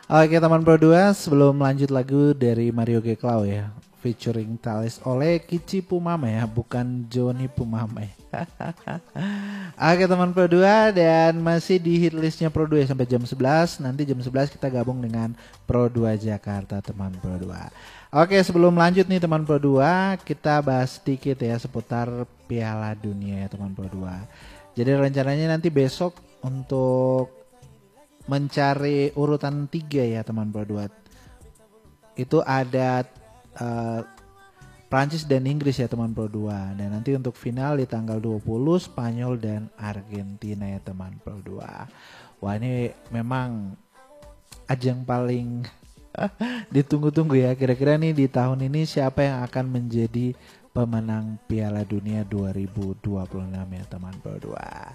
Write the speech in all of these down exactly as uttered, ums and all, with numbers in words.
Oke teman Pro dua, sebelum lanjut lagu dari Mario G. Clow ya, featuring Thalys oleh Kici Pumame ya, bukan Johnny Pumame. Oke teman Pro dua, dan masih di hitlistnya Pro dua ya, sampai jam sebelas. Nanti jam sebelas kita gabung dengan Pro dua Jakarta teman Pro dua. Oke, sebelum lanjut nih teman Pro dua, kita bahas sedikit ya seputar Piala Dunia ya teman Pro dua. Jadi rencananya nanti besok untuk mencari urutan tiga ya teman Pro dua. Itu ada uh, Prancis dan Inggris ya teman Pro dua. Dan nanti untuk final di tanggal dua puluh Spanyol dan Argentina ya teman Pro dua. Wah, ini memang ajang paling ditunggu-tunggu ya. Kira-kira nih di tahun ini siapa yang akan menjadi pemenang Piala Dunia dua ribu dua puluh enam ya teman Pro dua.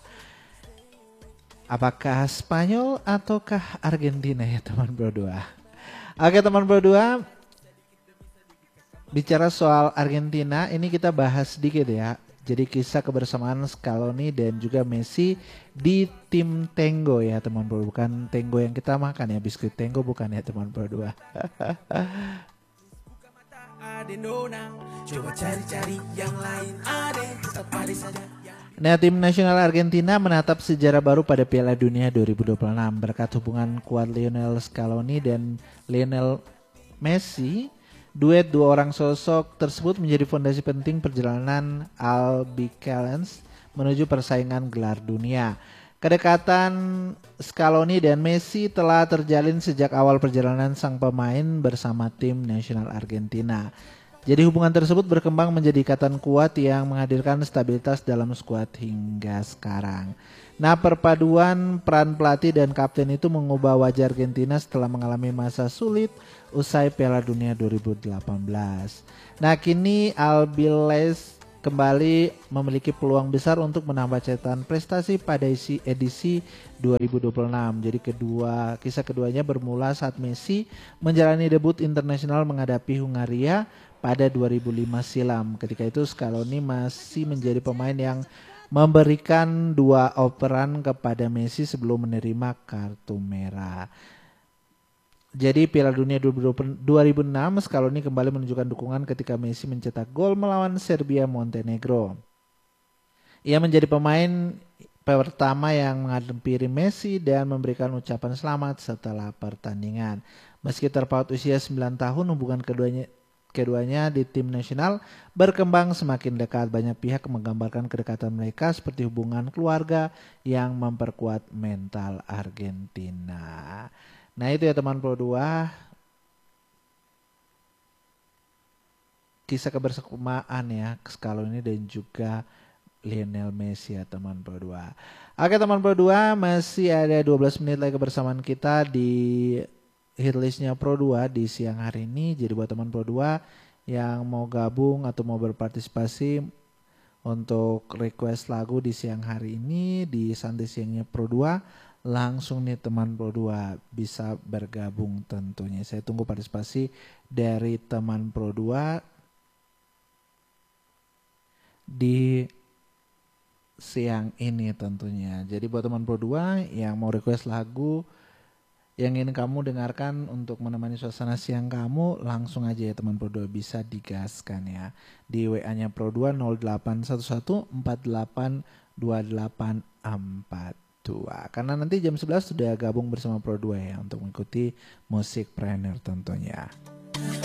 Apakah Spanyol ataukah Argentina ya teman Pro dua? Oke teman Pro dua, bicara soal Argentina ini kita bahas sedikit ya. Jadi kisah kebersamaan Scaloni dan juga Messi di tim Tango ya teman Pro, bukan Tango yang kita makan ya, biskuit Tango bukan ya teman Pro dua. Coba cari-cari yang lain ada, tetap ada saja. Nah, tim nasional Argentina menatap sejarah baru pada Piala Dunia dua ribu dua puluh enam berkat hubungan kuat Lionel Scaloni dan Lionel Messi. Duet dua orang sosok tersebut menjadi fondasi penting perjalanan Albicelens menuju persaingan gelar dunia. Kedekatan Scaloni dan Messi telah terjalin sejak awal perjalanan sang pemain bersama tim nasional Argentina. Jadi hubungan tersebut berkembang menjadi ikatan kuat yang menghadirkan stabilitas dalam skuad hingga sekarang. Nah, perpaduan peran pelatih dan kapten itu mengubah wajah Argentina setelah mengalami masa sulit usai Piala Dunia dua ribu delapan belas. Nah, kini Albicelens kembali memiliki peluang besar untuk menambah catatan prestasi pada isi edisi dua ribu dua puluh enam. Jadi kedua kisah keduanya bermula saat Messi menjalani debut internasional menghadapi Hungaria pada dua ribu lima silam. Ketika itu Scaloni masih menjadi pemain yang memberikan dua operan kepada Messi sebelum menerima kartu merah. Jadi Piala Dunia dua ribu enam Scaloni kembali menunjukkan dukungan ketika Messi mencetak gol melawan Serbia Montenegro. Ia menjadi pemain pertama yang menghampiri Messi dan memberikan ucapan selamat setelah pertandingan. Meski terpaut usia sembilan tahun, hubungan keduanya Keduanya di tim nasional berkembang semakin dekat. Banyak pihak menggambarkan kedekatan mereka seperti hubungan keluarga yang memperkuat mental Argentina. Nah itu ya teman Pro dua, kisah kebersamaan ya Scaloni dan juga Lionel Messi ya teman Pro dua. Oke teman Pro dua, masih ada dua belas menit lagi kebersamaan kita di hitlistnya Pro dua di siang hari ini. Jadi buat teman Pro dua yang mau gabung atau mau berpartisipasi untuk request lagu di siang hari ini di Santai Siangnya Pro dua, langsung nih teman Pro dua bisa bergabung tentunya. Saya tunggu partisipasi dari teman Pro dua di siang ini tentunya. Jadi buat teman Pro dua yang mau request lagu yang ingin kamu dengarkan untuk menemani suasana siang kamu, langsung aja ya teman Pro dua, bisa digaskan ya di W A-nya Pro dua nol delapan satu satu empat delapan dua delapan empat dua. Karena nanti jam sebelas sudah gabung bersama Pro dua ya untuk mengikuti Musikpreneur tentunya.